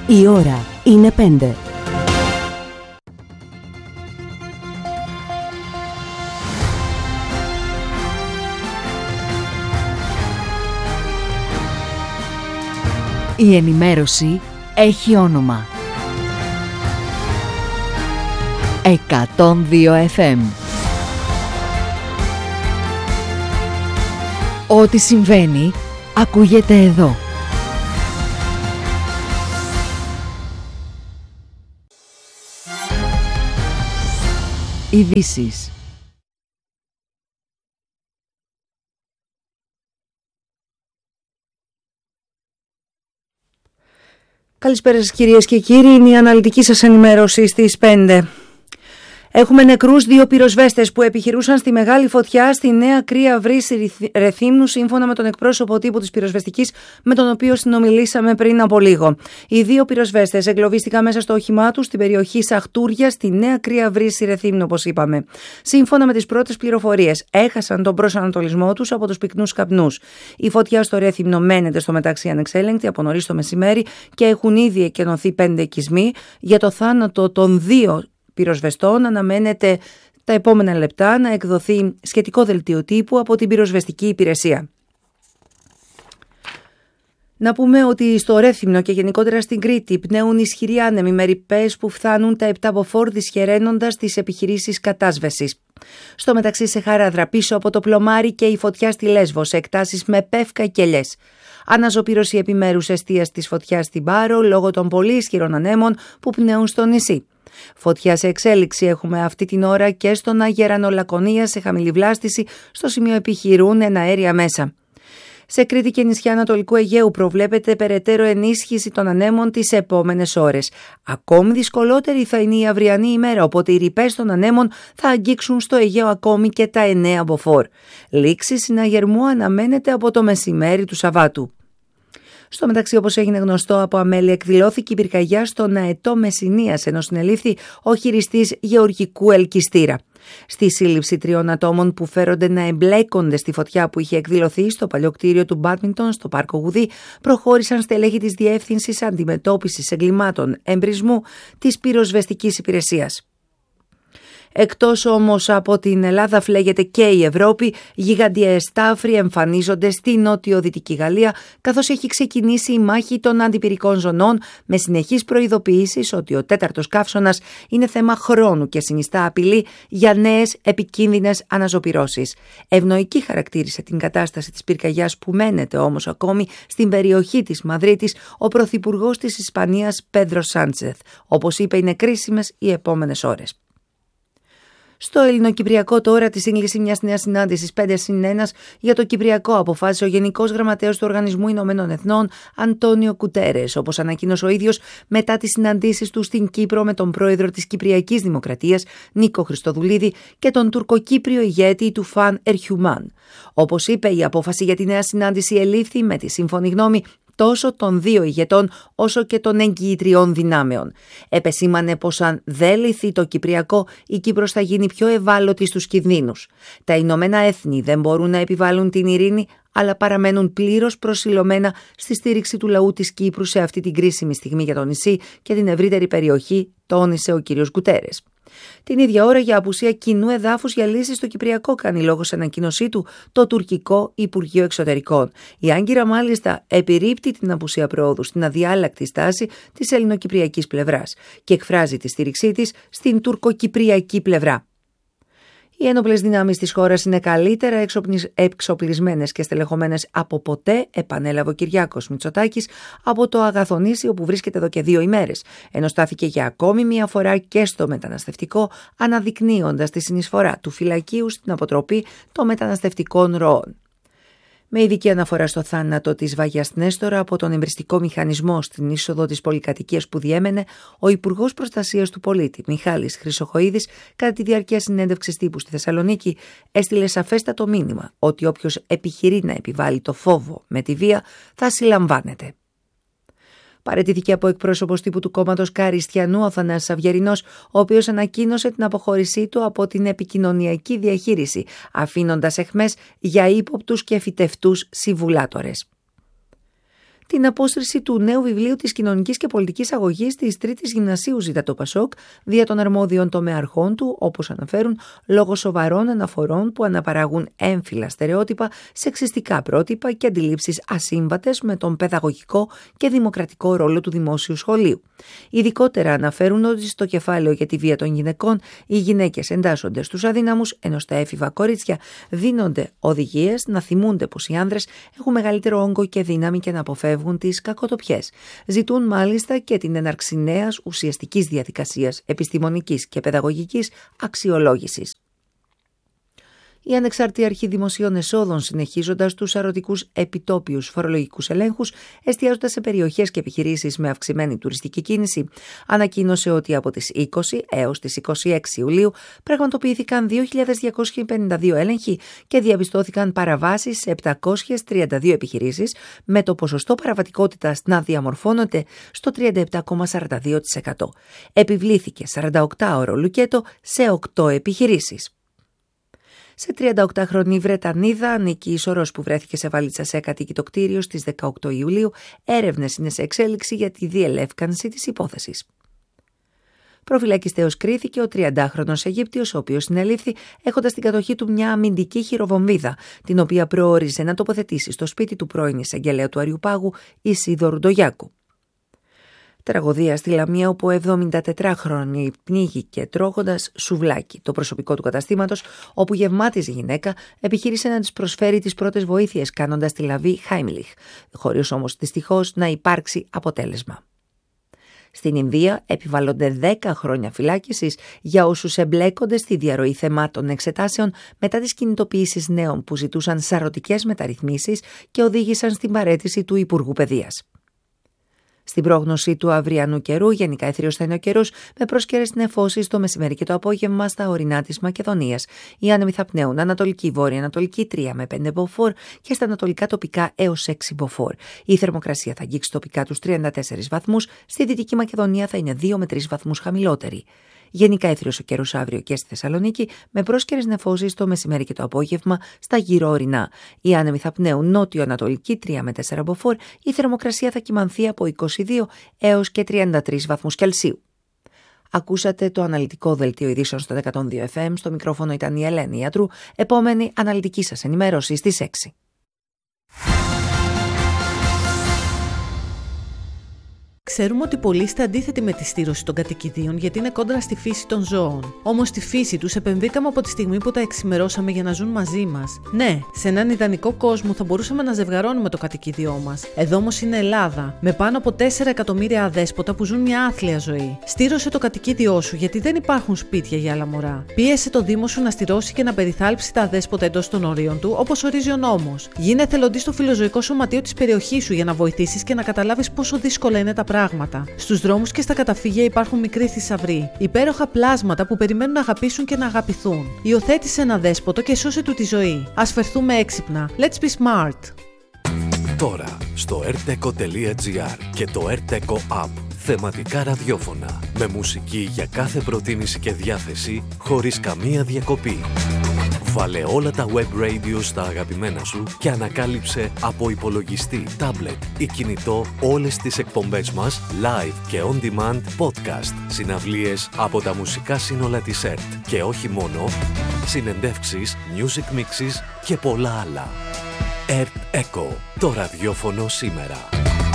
Η ώρα είναι 5. Η ενημέρωση έχει όνομα. 102 FM. Ό,τι συμβαίνει, ακούγεται εδώ. Ειδήσεις. Καλησπέρα σας κυρίες και κύριοι, είναι η αναλυτική σας ενημέρωση στις 5. Έχουμε νεκρούς 2 πυροσβέστες που επιχειρούσαν στη μεγάλη φωτιά στη Νέα Κρία Βρύση Ρεθύμνου, σύμφωνα με τον εκπρόσωπο τύπου της πυροσβεστικής, με τον οποίο συνομιλήσαμε πριν από λίγο. Οι 2 πυροσβέστες εγκλωβίστηκαν μέσα στο όχημά τους στην περιοχή Σαχτούρια στη Νέα Κρία Βρύση Ρεθύμνου, όπως είπαμε. Σύμφωνα με τις πρώτες πληροφορίες, έχασαν τον προσανατολισμό τους από τους πυκνούς καπνούς. Η φωτιά στο Ρέθυμνο μένεται στο μεταξύ ανεξέλεγκτη από νωρίς το μεσημέρι και έχουν ήδη εκενωθεί 5 οικισμοί. Για το θάνατο των 2 πυροσβεστών αναμένεται τα επόμενα λεπτά να εκδοθεί σχετικό δελτίο τύπου από την πυροσβεστική υπηρεσία. Να πούμε ότι στο Ρέθυμνο και γενικότερα στην Κρήτη πνέουν ισχυροί άνεμοι με ρηπές που φτάνουν τα 7 μποφόρ, δυσχεραίνοντας τις επιχειρήσεις κατάσβεσης. Στο μεταξύ σε Χαράδρα, πίσω από το Πλωμάρι και η φωτιά στη Λέσβο, σε εκτάσεις με πεύκα και ελιές. Αναζωπήρωση επιμέρους εστίας της φωτιάς στην Πάρο λόγω των πολύ ισχυρών ανέμων που πνέουν στο νησί. Φωτιά σε εξέλιξη έχουμε αυτή την ώρα και στον Αγερανό Λακωνία σε χαμηλή βλάστηση, στο σημείο επιχειρούν εναέρια μέσα. Σε Κρήτη και νησιά Ανατολικού Αιγαίου προβλέπεται περαιτέρω ενίσχυση των ανέμων τις επόμενες ώρες. Ακόμη δυσκολότερη θα είναι η αυριανή ημέρα, οπότε οι ρηπές των ανέμων θα αγγίξουν στο Αιγαίο ακόμη και τα 9 μποφόρ. Λήξη συναγερμού αναμένεται από το μεσημέρι του Σαββάτου. Στο μεταξύ, όπως έγινε γνωστό από αμέλεια, εκδηλώθηκε η πυρκαγιά στον Αετό Μεσσηνίας, ενώ συνελήφθη ο χειριστής γεωργικού ελκυστήρα. Στη σύλληψη 3 ατόμων που φέρονται να εμπλέκονται στη φωτιά που είχε εκδηλωθεί στο παλιό κτίριο του Μπάντμιντον στο Πάρκο Γουδί, προχώρησαν στελέχη της Διεύθυνσης Αντιμετώπισης Εγκλημάτων Εμπρισμού της Πυροσβεστικής Υπηρεσίας. Εκτός όμως από την Ελλάδα φλέγεται και η Ευρώπη, γιγαντιαίες τάφροι εμφανίζονται στη νότιο-δυτική Γαλλία, καθώς έχει ξεκινήσει η μάχη των αντιπυρικών ζωνών με συνεχείς προειδοποιήσεις ότι ο 4ος καύσωνας είναι θέμα χρόνου και συνιστά απειλή για νέες επικίνδυνες αναζωπυρώσεις. Ευνοϊκή χαρακτήρισε την κατάσταση της πυρκαγιάς που μένεται όμως ακόμη στην περιοχή της Μαδρίτης ο πρωθυπουργός της Ισπανίας Πέντρο Σάντσεθ. Όπως είπε, είναι κρίσιμες οι επόμενες ώρες. Στο ελληνοκυπριακό τώρα, τη σύγκληση μιας νέας συνάντησης 5+1 για το Κυπριακό αποφάσισε ο Γενικός Γραμματέας του Οργανισμού Ηνωμένων Εθνών, Αντώνιο Κουτέρες, όπως ανακοίνωσε ο ίδιος μετά τις συναντήσεις του στην Κύπρο με τον πρόεδρο της Κυπριακής Δημοκρατίας, Νίκο Χριστοδουλίδη, και τον τουρκοκύπριο ηγέτη του Φαν Ερχιουμάν. Όπως είπε, η απόφαση για τη νέα συνάντηση ελήφθη με τη σύμφωνη γνώμη τόσο των 2 ηγετών όσο και των εγγυητριών δυνάμεων. Επεσήμανε πως αν δεν λυθεί το Κυπριακό, η Κύπρος θα γίνει πιο ευάλωτη στους κινδύνους. Τα Ηνωμένα Έθνη δεν μπορούν να επιβάλλουν την ειρήνη, αλλά παραμένουν πλήρως προσιλωμένα στη στήριξη του λαού της Κύπρου σε αυτή την κρίσιμη στιγμή για το νησί και την ευρύτερη περιοχή, τόνισε ο κ. Γκουτέρες. Την ίδια ώρα, για απουσία κοινού εδάφους για λύσεις στο Κυπριακό, κάνει λόγο σε ανακοίνωσή του το τουρκικό Υπουργείο Εξωτερικών. Η Άγκυρα μάλιστα επιρρύπτει την απουσία προόδου στην αδιάλακτη στάση της ελληνοκυπριακής πλευράς και εκφράζει τη στήριξή της στην τουρκοκυπριακή πλευρά. Οι ένοπλες δυνάμεις της χώρας είναι καλύτερα εξοπλισμένες και στελεχωμένες από ποτέ, επανέλαβε ο Κυριάκος Μητσοτάκης από το Αγαθονήσι, όπου βρίσκεται εδώ και 2 ημέρες, ενώ στάθηκε για ακόμη μια φορά και στο μεταναστευτικό, αναδεικνύοντας τη συνεισφορά του φυλακίου στην αποτροπή των μεταναστευτικών ροών. Με ειδική αναφορά στο θάνατο της Βάγιας Νέστορα από τον εμπριστικό μηχανισμό στην είσοδο της πολυκατοικίας που διέμενε, ο Υπουργός Προστασίας του Πολίτη, Μιχάλης Χρυσοχοΐδης, κατά τη διάρκεια συνέντευξης τύπου στη Θεσσαλονίκη, έστειλε σαφέστατο μήνυμα ότι όποιος επιχειρεί να επιβάλλει το φόβο με τη βία θα συλλαμβάνεται. Παραιτήθηκε από εκπρόσωπος τύπου του κόμματος Καριστιανού ο Θανάσης Αυγερινός, ο οποίος ανακοίνωσε την αποχώρησή του από την επικοινωνιακή διαχείριση, αφήνοντας αιχμές για ύποπτους και φυτευτούς συμβουλάτορες. Την απόσυρση του νέου βιβλίου της κοινωνικής και πολιτικής αγωγής της Τρίτης Γυμνασίου ζητά το ΠΑΣΟΚ δια των αρμόδιων τομεαρχών του, όπως αναφέρουν, λόγω σοβαρών αναφορών που αναπαράγουν έμφυλα στερεότυπα, σεξιστικά πρότυπα και αντιλήψεις ασύμβατες με τον παιδαγωγικό και δημοκρατικό ρόλο του δημόσιου σχολείου. Ειδικότερα αναφέρουν ότι στο κεφάλαιο για τη βία των γυναικών οι γυναίκες εντάσσονται στους αδύναμους, ενώ στα έφηβα κορίτσια δίνονται οδηγίες να θυμούνται πως οι άνδρες έχουν μεγαλύτερο όγκο και δύναμη και να αποφεύγουν τις κακοτοπιές. Ζητούν μάλιστα και την έναρξη νέας ουσιαστικής διαδικασίας επιστημονικής και παιδαγωγικής αξιολόγησης. Η Ανεξάρτητη Αρχή Δημοσίων Εσόδων, συνεχίζοντας τους σαρωτικούς επιτόπιους φορολογικούς ελέγχους, εστιάζοντας σε περιοχές και επιχειρήσεις με αυξημένη τουριστική κίνηση, ανακοίνωσε ότι από τις 20 έως τις 26 Ιουλίου πραγματοποιήθηκαν 2.252 έλεγχοι και διαπιστώθηκαν παραβάσεις σε 732 επιχειρήσεις, με το ποσοστό παραβατικότητας να διαμορφώνεται στο 37,42%. Επιβλήθηκε 48ωρο λουκέτο σε 8 επιχειρήσεις. Σε 38χρονη Βρετανίδα ανήκει η σωρός που βρέθηκε σε βαλίτσα σε κατοίκητο κτίριο στις 18 Ιουλίου. Έρευνες είναι σε εξέλιξη για τη διελεύκανση της υπόθεσης. Προφυλακιστέως κρίθηκε ο 30χρονος Αιγύπτιος, ο οποίος συνελήφθη έχοντας στην κατοχή του μια αμυντική χειροβομβίδα, την οποία προόριζε να τοποθετήσει στο σπίτι του πρώην εισαγγελέα του Αριουπάγου, Ισίδωρου Ντογιάκου. Τραγωδία στη Λαμία, όπου ο 74χρονη πνίγηκε τρώγοντας σουβλάκι. Το προσωπικό του καταστήματος, όπου γευμάτιζε η γυναίκα, επιχείρησε να της προσφέρει τις πρώτες βοήθειες, κάνοντας τη λαβή Heimlich, χωρίς όμως δυστυχώς να υπάρξει αποτέλεσμα. Στην Ινδία επιβάλλονται 10 χρόνια φυλάκισης για όσους εμπλέκονται στη διαρροή θεμάτων εξετάσεων μετά τις κινητοποιήσεις νέων που ζητούσαν σαρωτικές μεταρρυθμίσεις και οδήγησαν στην παραίτηση του Υπουργού Παιδείας. Στην πρόγνωση του αυριανού καιρού, γενικά έθριος θα είναι ο καιρός, με πρόσκαιρες νεφώσεις το μεσημέρι και το απόγευμα στα ορεινά της Μακεδονίας. Οι άνεμοι θα πνέουν ανατολική, βόρεια-ανατολική 3 με 5 μποφόρ και στα ανατολικά τοπικά έως 6 μποφόρ. Η θερμοκρασία θα αγγίξει τοπικά τους 34 βαθμούς, στη Δυτική Μακεδονία θα είναι 2 με 3 βαθμούς χαμηλότερη. Γενικά έθριος ο καιρός αύριο και στη Θεσσαλονίκη, με πρόσκαιρες νεφώσεις το μεσημέρι και το απόγευμα στα γύρω ορεινά. Οι άνεμοι θα πνέουν νότιο-ανατολική 3 με 4 μποφόρ, η θερμοκρασία θα κυμανθεί από 22 έως και 33 βαθμούς Κελσίου. Ακούσατε το αναλυτικό δελτίο ειδήσεων στο 102 FM. Στο μικρόφωνο ήταν η Ελένη Ιατρού. Επόμενη αναλυτική σας ενημέρωση στις 6. Ξέρουμε ότι πολλοί είστε αντίθετοι με τη στήρωση των κατοικιδίων γιατί είναι κόντρα στη φύση των ζώων. Όμως στη φύση τους επεμβήκαμε από τη στιγμή που τα εξημερώσαμε για να ζουν μαζί μας. Ναι, σε έναν ιδανικό κόσμο θα μπορούσαμε να ζευγαρώνουμε το κατοικίδιό μας. Εδώ όμως είναι Ελλάδα, με πάνω από 4 εκατομμύρια αδέσποτα που ζουν μια άθλια ζωή. Στήρωσε το κατοικίδιό σου γιατί δεν υπάρχουν σπίτια για άλλα μωρά. Πίεσε το Δήμο σου να στηρώσει και να περιθάλψει τα αδέσποτα εντός των ορίων του, όπως ορίζει ο νόμος. Γίνε εθελοντής στο φιλοζωικό σωματείο της περιοχής σου για να βοηθήσεις και να καταλάβεις πόσο δύσκολα είναι τα πράγματα. Στους δρόμους και στα καταφύγια υπάρχουν μικροί θησαυροί, υπέροχα πλάσματα που περιμένουν να αγαπήσουν και να αγαπηθούν. Υιοθέτησε ένα δέσποτο και σώσε του τη ζωή. Ας φερθούμε έξυπνα. Let's be smart. Τώρα στο rteco.gr και το rteco app. Θεματικά ραδιόφωνα με μουσική για κάθε προτίμηση και διάθεση χωρίς καμία διακοπή. Βάλε όλα τα web radio στα αγαπημένα σου και ανακάλυψε από υπολογιστή, tablet ή κινητό όλες τις εκπομπές μας live και on demand podcast, συναυλίες από τα μουσικά σύνολα της ΕΡΤ και όχι μόνο, συνεντεύξεις, music mixes και πολλά άλλα. ΕΡΤ ΕΚΟ, το ραδιόφωνο σήμερα.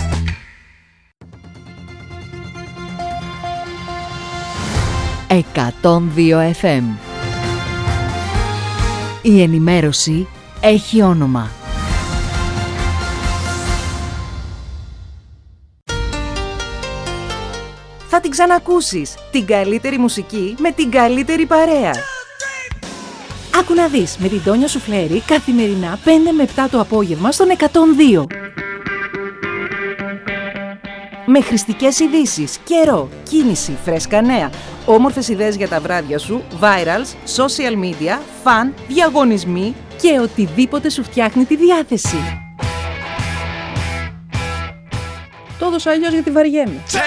«102 FM». Η ενημέρωση έχει όνομα. Θα την ξανακούσεις. Την καλύτερη μουσική με την καλύτερη παρέα. Άκου να δεις με την Τόνια Σουφλέρη καθημερινά 5 με 7 το απόγευμα στον 102. Με χρηστικές ειδήσεις, καιρό, κίνηση, φρέσκα νέα, όμορφες ιδέες για τα βράδια σου, virals, social media, φαν, διαγωνισμοί και οτιδήποτε σου φτιάχνει τη διάθεση. Το έδωσα αλλιώς γιατί βαριέμαι.